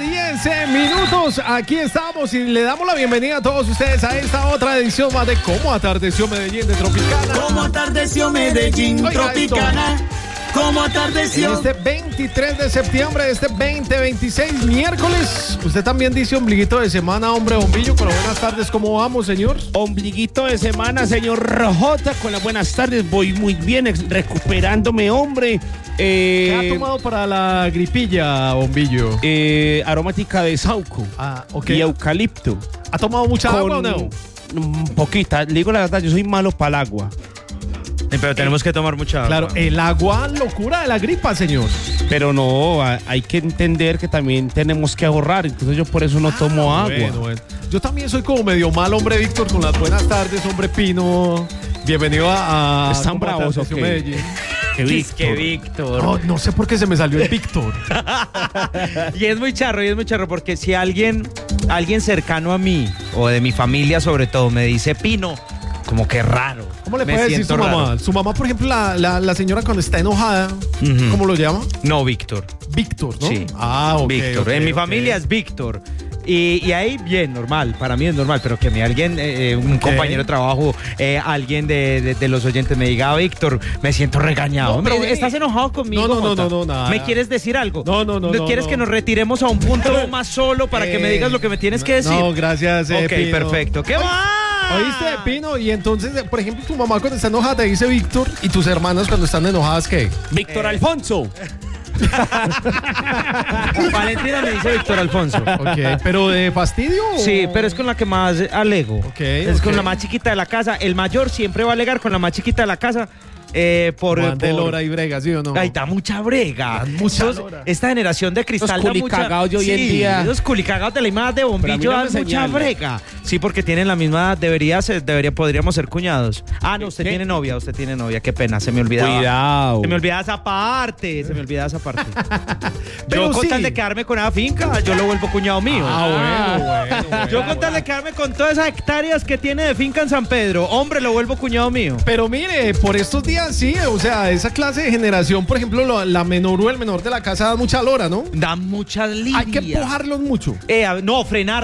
10 minutos. Aquí estamos y le damos la bienvenida a todos ustedes a esta otra edición más de Cómo Atardeció Medellín de Tropicana. Cómo atardeció Medellín, Oiga, Tropicana. Cómo atardeció. Este 23 de septiembre de este 2026, miércoles. Usted también dice ombliguito de semana, hombre bombillo. Con las buenas tardes, ¿cómo vamos, señor? Ombliguito de semana, señor Rojota, con las buenas tardes. Voy muy bien, recuperándome, hombre. ¿Qué ha tomado para la gripilla, bombillo? Aromática de sauco Ok. y eucalipto. ¿Ha tomado mucha agua o no? Poquita, le digo la verdad, yo soy malo para el agua. Pero tenemos que tomar mucha agua. Claro, el agua locura de la gripa, señor. Pero no, hay que entender que también tenemos que ahorrar. Entonces yo por eso no tomo agua. Bueno. Yo también soy como medio mal, hombre, Víctor, con las buenas tardes, hombre Pino. Bienvenido a ¿Están Cómo bravos o Atardeció qué? Medellín. Que Víctor. No sé por qué se me salió el Víctor. Y es muy charro, porque si alguien cercano a mí, o de mi familia sobre todo, me dice Pino, como que raro. ¿Cómo le Me puede decir siento su mamá? raro. Su mamá, por ejemplo, la señora cuando está enojada, ¿cómo lo llama? No, Víctor. Víctor, ¿no? Sí. Ok. Víctor. ok, En mi ok. familia es Víctor. Y ahí bien, normal, para mí es normal, pero que alguien, un compañero de trabajo, alguien de los oyentes me diga, Víctor, me siento regañado. No, pero ¿Estás enojado conmigo? No, Jota? nada. ¿Me quieres decir algo? No. ¿Quieres que nos retiremos a un punto más solo para que me digas lo que me tienes que decir? No, gracias, Ok, Pino. perfecto. ¿Qué va? ¿Oíste, Pino? Y entonces, por ejemplo, tu mamá cuando está enojada te dice Víctor, y tus hermanas cuando están enojadas, ¿qué? Víctor Alfonso. Valentina me dice Víctor Alfonso. Ok, ¿pero de fastidio? o- Sí, pero es con la que más alego. Ok, Es ok. con la más chiquita de la casa. El mayor siempre va a alegar con la más chiquita de la casa. Juan de Lora y Brega, ¿sí o no? Ay, da mucha brega. mucha Esos- lora. Esta generación de cristal da mucha... culicagados de hoy en día. Esos culicagados de la misma edad de bombillo no dan me mucha señale. brega. Sí, porque tienen la misma edad. Podríamos ser cuñados. Ah, no, usted ¿Qué? tiene novia. Qué pena, se me olvidaba. Cuidado. Se me olvidaba esa parte. Pero Yo con sí. tal de quedarme con esa finca, yo lo vuelvo cuñado mío. Bueno. Yo con tal de quedarme con todas esas hectáreas que tiene de finca en San Pedro, hombre, lo vuelvo cuñado mío. Pero mire, por estos días sí, o sea, esa clase de generación, por ejemplo, la menor o el menor de la casa da mucha lora, ¿no? Da mucha lidia. Hay que empujarlos mucho. No, frenar